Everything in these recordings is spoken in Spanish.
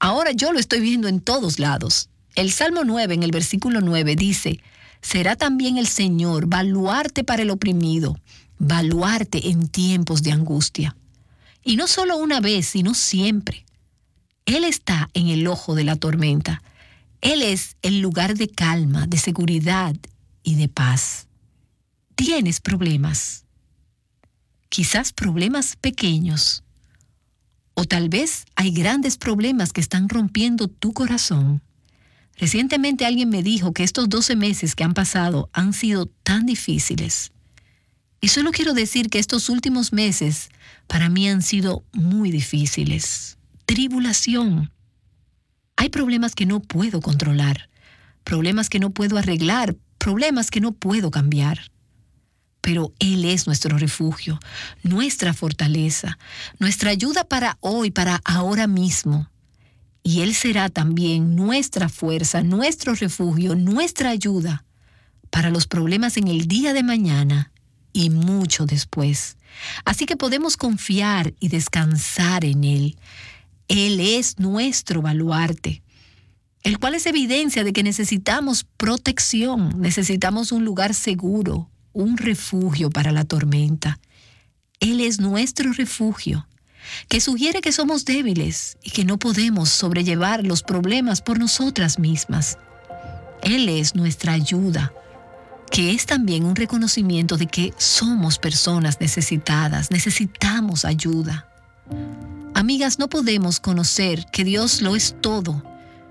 Ahora yo lo estoy viendo en todos lados. El Salmo 9, en el versículo 9, dice: será también el Señor baluarte para el oprimido, baluarte en tiempos de angustia. Y no solo una vez, sino siempre. Él está en el ojo de la tormenta. Él es el lugar de calma, de seguridad y de paz. ¿Tienes problemas? Quizás problemas pequeños. O tal vez hay grandes problemas que están rompiendo tu corazón. Recientemente alguien me dijo que estos 12 meses que han pasado han sido tan difíciles. Y solo quiero decir que estos últimos meses para mí han sido muy difíciles. Tribulación. Hay problemas que no puedo controlar, problemas que no puedo arreglar, problemas que no puedo cambiar. Pero Él es nuestro refugio, nuestra fortaleza, nuestra ayuda para hoy, para ahora mismo. Y Él será también nuestra fuerza, nuestro refugio, nuestra ayuda para los problemas en el día de mañana y mucho después. Así que podemos confiar y descansar en Él. Él es nuestro baluarte, el cual es evidencia de que necesitamos protección, necesitamos un lugar seguro, un refugio para la tormenta. Él es nuestro refugio, que sugiere que somos débiles y que no podemos sobrellevar los problemas por nosotras mismas. Él es nuestra ayuda, que es también un reconocimiento de que somos personas necesitadas, necesitamos ayuda. Amigas, no podemos conocer que Dios lo es todo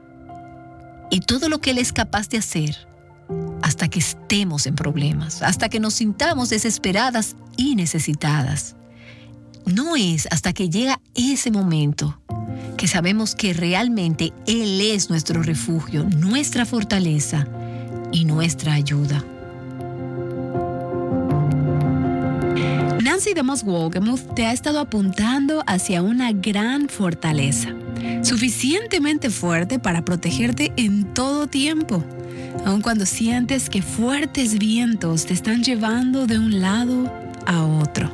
y todo lo que Él es capaz de hacer hasta que estemos en problemas, hasta que nos sintamos desesperadas y necesitadas. No es hasta que llega ese momento que sabemos que realmente Él es nuestro refugio, nuestra fortaleza y nuestra ayuda. Nancy DeMoss Wolgemuth te ha estado apuntando hacia una gran fortaleza, suficientemente fuerte para protegerte en todo tiempo, aun cuando sientes que fuertes vientos te están llevando de un lado a otro.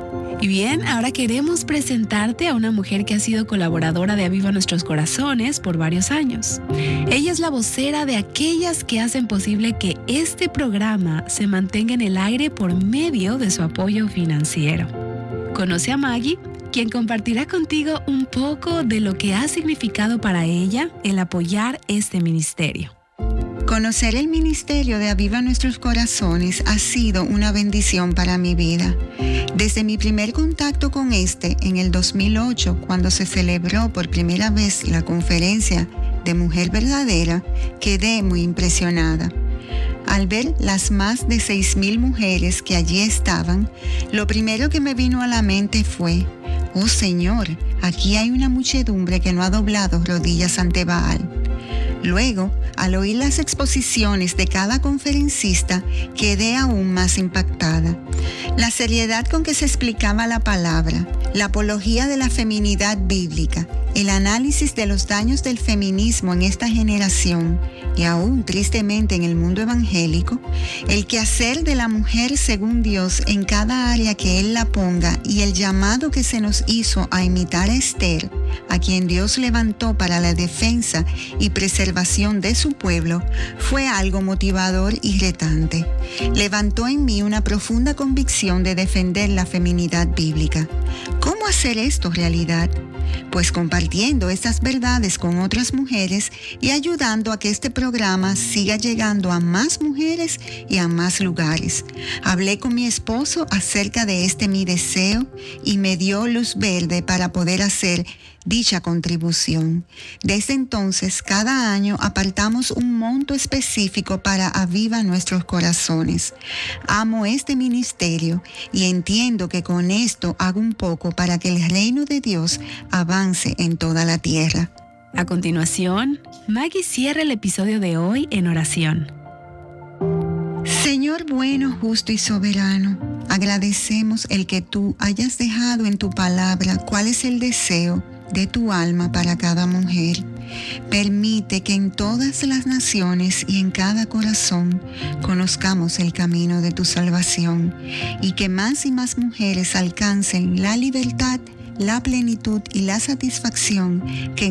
Y bien, ahora queremos presentarte a una mujer que ha sido colaboradora de Aviva Nuestros Corazones por varios años. Ella es la vocera de aquellas que hacen posible que este programa se mantenga en el aire por medio de su apoyo financiero. Conoce a Maggie, quien compartirá contigo un poco de lo que ha significado para ella el apoyar este ministerio. Conocer el ministerio de Aviva Nuestros Corazones ha sido una bendición para mi vida. Desde mi primer contacto con en el 2008, cuando se celebró por primera vez la conferencia de Mujer Verdadera, quedé muy impresionada. Al ver las más de 6,000 mujeres que allí estaban, lo primero que me vino a la mente fue: «Oh Señor, aquí hay una muchedumbre que no ha doblado rodillas ante Baal». Luego, al oír las exposiciones de cada conferencista, quedé aún más impactada. La seriedad con que se explicaba la palabra, la apología de la feminidad bíblica, el análisis de los daños del feminismo en esta generación y aún tristemente en el mundo evangélico, el quehacer de la mujer según Dios en cada área que Él la ponga y el llamado que se nos hizo a imitar a Esther, a quien Dios levantó para la defensa y preservación de su pueblo, fue algo motivador y retante. Levantó en mí una profunda convicción de defender la feminidad bíblica. ¿Cómo hacer esto realidad? Pues compartiendo estas verdades con otras mujeres y ayudando a que este programa siga llegando a más mujeres y a más lugares. Hablé con mi esposo acerca de mi deseo y me dio luz verde para poder hacer dicha contribución. Desde entonces, cada año apartamos un monto específico para Aviva Nuestros Corazones. Amo este ministerio y entiendo que con esto hago un poco para que el reino de Dios avance en toda la tierra. A continuación, Maggie cierra el episodio de hoy en oración. Señor bueno, justo y soberano, agradecemos el que tú hayas dejado en tu palabra cuál es el deseo de tu alma para cada mujer. Permite que en todas las naciones y en cada corazón conozcamos el camino de tu salvación y que más y más mujeres alcancen la libertad, la plenitud y la satisfacción que